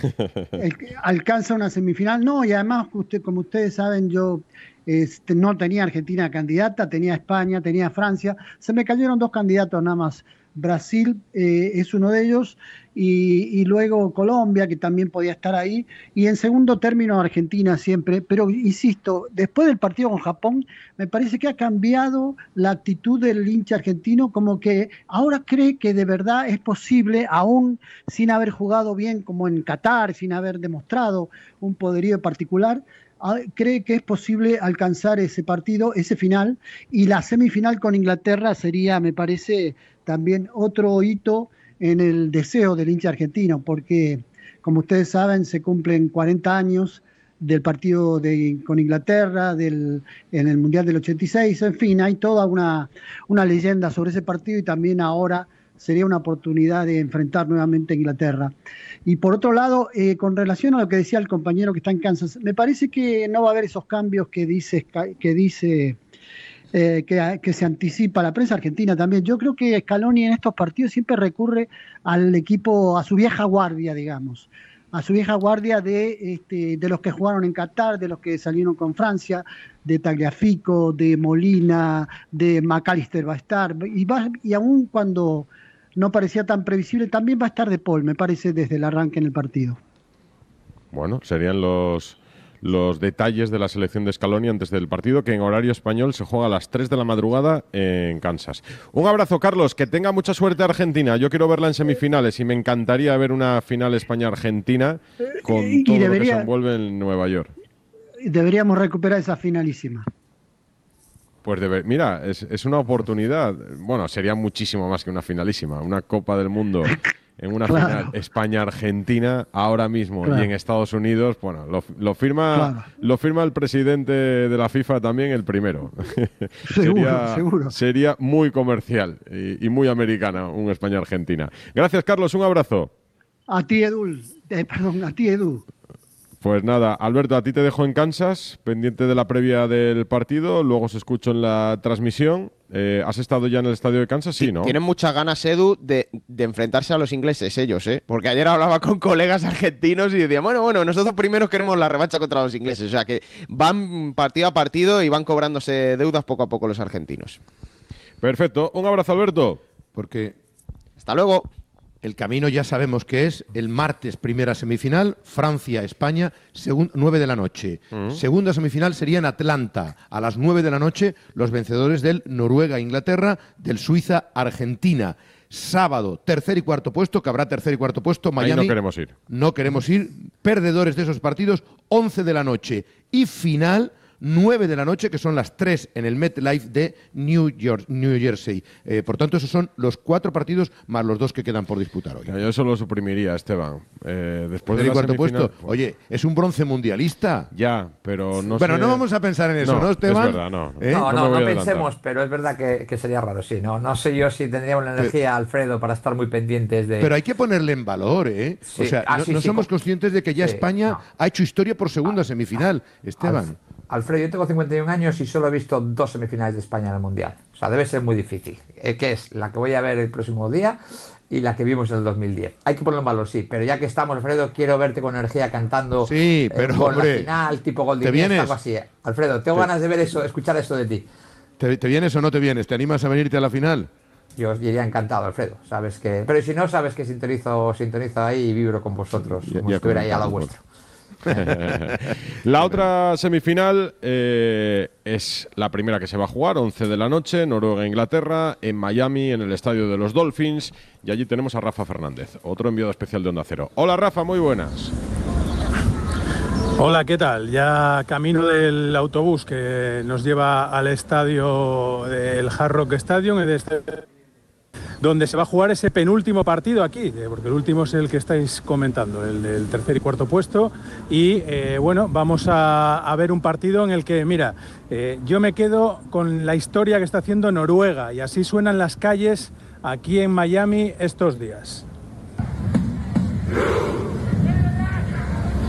alcanza una semifinal. No, y además, como ustedes saben, yo no tenía Argentina candidata, tenía España, tenía Francia. Se me cayeron dos candidatos nada más. Brasil es uno de ellos y luego Colombia, que también podía estar ahí. Y en segundo término Argentina siempre. Pero insisto, después del partido con Japón, me parece que ha cambiado la actitud del hincha argentino, como que ahora cree que de verdad es posible, aún sin haber jugado bien como en Qatar, sin haber demostrado un poderío particular, cree que es posible alcanzar ese partido, ese final, y la semifinal con Inglaterra sería, me parece, también otro hito en el deseo del hincha argentino, porque, como ustedes saben, se cumplen 40 años del partido con Inglaterra, en el Mundial del 86, en fin, hay toda una leyenda sobre ese partido y también ahora sería una oportunidad de enfrentar nuevamente a Inglaterra. Y por otro lado, con relación a lo que decía el compañero que está en Kansas, me parece que no va a haber esos cambios que dice que se anticipa la prensa argentina también. Yo creo que Scaloni en estos partidos siempre recurre al equipo, a su vieja guardia, digamos, a su vieja guardia de los que jugaron en Qatar, de los que salieron con Francia, de Tagliafico, de Molina, de McAllister va a estar, y aún cuando no parecía tan previsible, también va a estar De Paul, me parece, desde el arranque en el partido. Bueno, serían los detalles de la selección de Scaloni antes del partido, que en horario español se juega a las 3 de la madrugada en Kansas. Un abrazo, Carlos, que tenga mucha suerte Argentina. Yo quiero verla en semifinales y me encantaría ver una final España-Argentina con todo lo que se envuelve en Nueva York. Deberíamos recuperar esa finalísima. Pues mira, es una oportunidad. Bueno, sería muchísimo más que una finalísima. Una Copa del Mundo en una final España-Argentina ahora mismo y en Estados Unidos, bueno, lo firma el presidente de la FIFA también, el primero. Seguro. Sería muy comercial y muy americana un España-Argentina. Gracias, Carlos, un abrazo. A ti, Edu. Pues nada, Alberto, a ti te dejo en Kansas, pendiente de la previa del partido, luego os escucho en la transmisión. ¿Has estado ya en el estadio de Kansas? Sí, ¿no? Tienen muchas ganas, Edu, de enfrentarse a los ingleses ellos, ¿eh? Porque ayer hablaba con colegas argentinos y decían, bueno, nosotros primero queremos la revancha contra los ingleses. O sea que van partido a partido y van cobrándose deudas poco a poco los argentinos. Perfecto, un abrazo, Alberto. Porque hasta luego. El camino ya sabemos que es el martes primera semifinal, Francia-España, 9 de la noche. Segunda semifinal sería en Atlanta, a las 9 de la noche, los vencedores del Noruega-Inglaterra, del Suiza-Argentina. Sábado, tercer y cuarto puesto, que habrá tercer y cuarto puesto, Miami. Ahí no queremos ir. No queremos ir. Perdedores de esos partidos, 11 de la noche. Y final, 9 de la noche, que son las 3 en el MetLife de New Jersey. Por tanto, esos son los 4 partidos más los 2 que quedan por disputar hoy. Yo eso lo suprimiría, Esteban. Después del cuarto puesto. Oye, es un bronce mundialista. Ya, pero no Bueno, sé... no vamos a pensar en eso, ¿no, Esteban? Es verdad, no. No pensemos, pero es verdad que sería raro, sí. No sé yo si tendríamos la energía, Alfredo, para estar muy pendientes de... Pero hay que ponerle en valor, ¿eh? Sí. O sea, no somos conscientes de que ya España ha hecho historia por segunda semifinal, Esteban. Alfredo, yo tengo 51 años y solo he visto 2 semifinales de España en el Mundial. O sea, debe ser muy difícil. Que es la que voy a ver el próximo día y la que vimos en el 2010. Hay que ponerlo en valor, sí. Pero ya que estamos, Alfredo, quiero verte con energía cantando con la final, tipo gol de Iniesta, algo así. Alfredo, tengo ganas de ver eso, escuchar eso de ti. ¿Te vienes o no te vienes? ¿Te animas a venirte a la final? Yo os iría encantado, Alfredo. Sabes que... Pero si no, sabes que sintonizo ahí y vibro con vosotros, como si estuviera ahí a la vuestra. La otra semifinal es la primera que se va a jugar, 11 de la noche, Noruega-Inglaterra, en Miami, en el estadio de los Dolphins. Y allí tenemos a Rafa Fernández, otro enviado especial de Onda Cero. Hola, Rafa, muy buenas. Hola, ¿qué tal? Ya camino del autobús que nos lleva al estadio del Hard Rock Stadium, donde se va a jugar ese penúltimo partido aquí, porque el último es el que estáis comentando, el del tercer y cuarto puesto. Y bueno, vamos a ver un partido en el que, mira, yo me quedo con la historia que está haciendo Noruega y así suenan las calles aquí en Miami estos días.